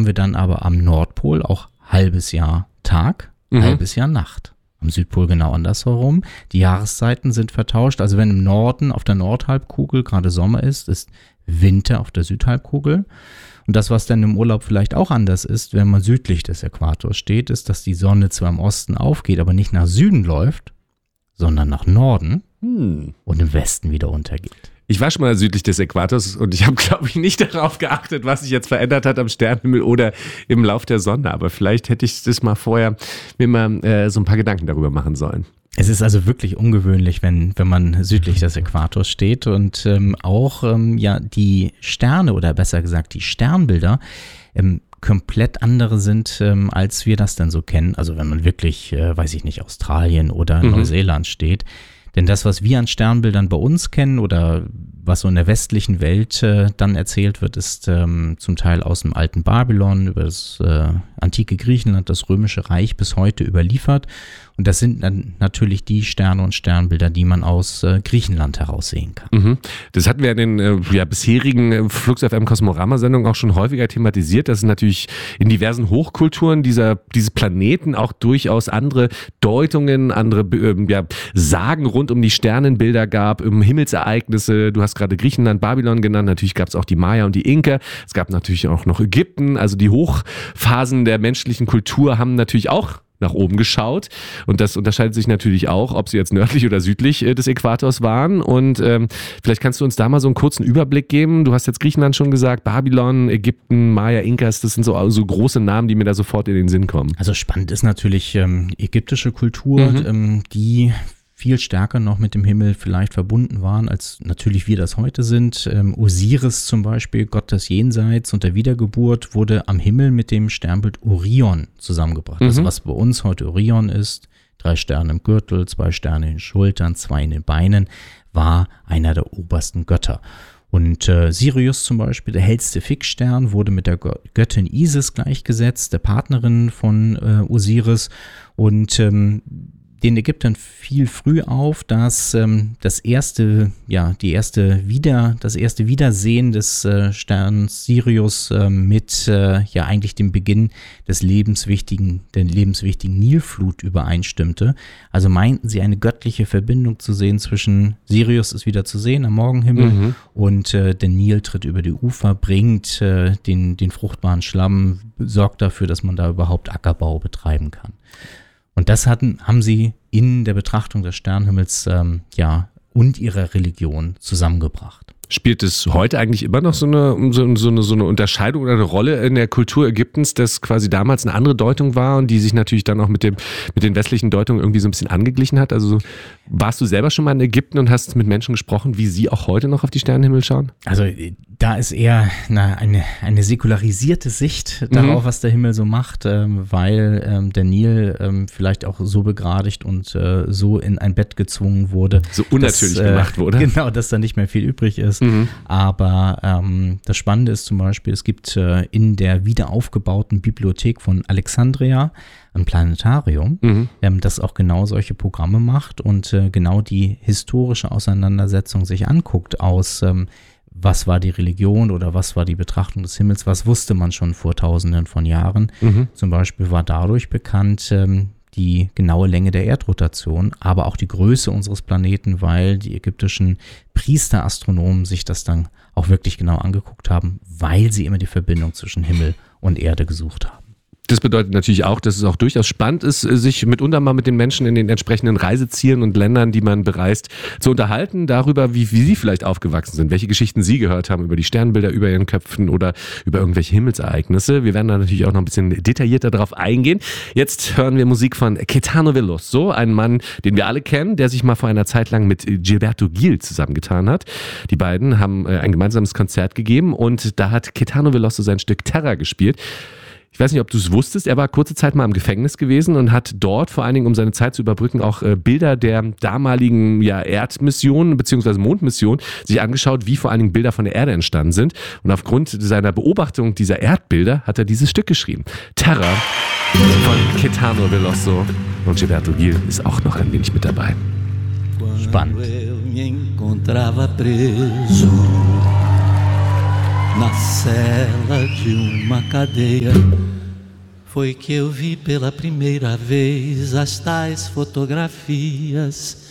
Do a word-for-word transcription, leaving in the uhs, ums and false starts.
haben wir dann aber am Nordpol auch halbes Jahr Tag, mhm. halbes Jahr Nacht. Am Südpol genau andersherum. Die Jahreszeiten sind vertauscht. Also wenn im Norden auf der Nordhalbkugel gerade Sommer ist, ist Winter auf der Südhalbkugel. Und das, was dann im Urlaub vielleicht auch anders ist, wenn man südlich des Äquators steht, ist, dass die Sonne zwar im Osten aufgeht, aber nicht nach Süden läuft, sondern nach Norden hm. und im Westen wieder untergeht. Ich war schon mal südlich des Äquators und ich habe, glaube ich, nicht darauf geachtet, was sich jetzt verändert hat am Sternenhimmel oder im Lauf der Sonne. Aber vielleicht hätte ich das mal vorher mir mal äh, so ein paar Gedanken darüber machen sollen. Es ist also wirklich ungewöhnlich, wenn, wenn man südlich des Äquators steht und ähm, auch ähm, ja die Sterne oder besser gesagt die Sternbilder ähm, komplett andere sind, ähm, als wir das dann so kennen. Also wenn man wirklich, äh, weiß ich nicht, Australien oder mhm. Neuseeland steht. Denn das, was wir an Sternbildern bei uns kennen oder was so in der westlichen Welt äh, dann erzählt wird, ist ähm, zum Teil aus dem alten Babylon, über das äh, antike Griechenland, das Römische Reich bis heute überliefert. Und das sind dann natürlich die Sterne und Sternbilder, die man aus äh, Griechenland heraussehen kann. Mhm. Das hatten wir in den äh, ja, bisherigen äh, Flux F M Kosmorama-Sendungen auch schon häufiger thematisiert, dass es natürlich in diversen Hochkulturen dieser, dieses Planeten auch durchaus andere Deutungen, andere äh, ja, Sagen rund um die Sternenbilder gab, um Himmelsereignisse. Du hast gerade Griechenland, Babylon genannt, natürlich gab es auch die Maya und die Inka. Es gab natürlich auch noch Ägypten, also die Hochphasen der menschlichen Kultur haben natürlich auch nach oben geschaut und das unterscheidet sich natürlich auch, ob sie jetzt nördlich oder südlich äh, des Äquators waren und ähm, vielleicht kannst du uns da mal so einen kurzen Überblick geben. Du hast jetzt Griechenland schon gesagt, Babylon, Ägypten, Maya, Inkas, das sind so, so große Namen, die mir da sofort in den Sinn kommen. Also spannend ist natürlich ähm, ägyptische Kultur, mhm. ähm, die viel stärker noch mit dem Himmel vielleicht verbunden waren, als natürlich wir das heute sind. Ähm, Osiris zum Beispiel, Gott des Jenseits und der Wiedergeburt, wurde am Himmel mit dem Sternbild Orion zusammengebracht. Mhm. Also was bei uns heute Orion ist, drei Sterne im Gürtel, zwei Sterne in den Schultern, zwei in den Beinen, war einer der obersten Götter. Und äh, Sirius zum Beispiel, der hellste Fixstern, wurde mit der Göttin Isis gleichgesetzt, der Partnerin von äh, Osiris. Und ähm, den Ägyptern fiel früh auf, dass ähm, das erste, ja, die erste Wieder, das erste Wiedersehen des äh, Sterns Sirius äh, mit äh, ja eigentlich dem Beginn des lebenswichtigen, der lebenswichtigen Nilflut übereinstimmte. Also meinten sie eine göttliche Verbindung zu sehen zwischen Sirius ist wieder zu sehen am Morgenhimmel mhm. und äh, der Nil tritt über die Ufer, bringt äh, den, den fruchtbaren Schlamm, sorgt dafür, dass man da überhaupt Ackerbau betreiben kann. Und das hatten, haben sie in der Betrachtung des Sternenhimmels ähm, ja, und ihrer Religion zusammengebracht. Spielt es heute eigentlich immer noch so eine, so, so, eine, so eine Unterscheidung oder eine Rolle in der Kultur Ägyptens, dass quasi damals eine andere Deutung war und die sich natürlich dann auch mit, dem, mit den westlichen Deutungen irgendwie so ein bisschen angeglichen hat? Also warst du selber schon mal in Ägypten und hast mit Menschen gesprochen, wie sie auch heute noch auf die Sternenhimmel schauen? Also da ist eher eine, eine, eine säkularisierte Sicht darauf, mhm. was der Himmel so macht, ähm, weil ähm, der Nil ähm, vielleicht auch so begradigt und äh, so in ein Bett gezwungen wurde. So unnatürlich dass, äh, gemacht wurde. Genau, dass da nicht mehr viel übrig ist. Mhm. Aber ähm, das Spannende ist zum Beispiel, es gibt äh, in der wiederaufgebauten Bibliothek von Alexandria ein Planetarium, mhm. ähm, das auch genau solche Programme macht und äh, genau die historische Auseinandersetzung sich anguckt aus ähm, was war die Religion oder was war die Betrachtung des Himmels, was wusste man schon vor tausenden von Jahren. Mhm. Zum Beispiel war dadurch bekannt ähm, die genaue Länge der Erdrotation, aber auch die Größe unseres Planeten, weil die ägyptischen Priesterastronomen sich das dann auch wirklich genau angeguckt haben, weil sie immer die Verbindung zwischen Himmel und Erde gesucht haben. Das bedeutet natürlich auch, dass es auch durchaus spannend ist, sich mitunter mal mit den Menschen in den entsprechenden Reisezielen und Ländern, die man bereist, zu unterhalten, darüber, wie, wie sie vielleicht aufgewachsen sind, welche Geschichten sie gehört haben über die Sternbilder über ihren Köpfen oder über irgendwelche Himmelsereignisse. Wir werden da natürlich auch noch ein bisschen detaillierter darauf eingehen. Jetzt hören wir Musik von Caetano Veloso, ein Mann, den wir alle kennen, der sich mal vor einer Zeit lang mit Gilberto Gil zusammengetan hat. Die beiden haben ein gemeinsames Konzert gegeben und da hat Caetano Veloso sein Stück Terra gespielt. Ich weiß nicht, ob du es wusstest, er war kurze Zeit mal im Gefängnis gewesen und hat dort vor allen Dingen, um seine Zeit zu überbrücken, auch äh, Bilder der damaligen ja, Erdmission bzw. Mondmission sich angeschaut, wie vor allen Dingen Bilder von der Erde entstanden sind. Und aufgrund seiner Beobachtung dieser Erdbilder hat er dieses Stück geschrieben. Terra von Caetano Veloso und Gilberto Gil ist auch noch ein wenig mit dabei. Spannend. Na cela de uma cadeia foi que eu vi pela primeira vez as tais fotografias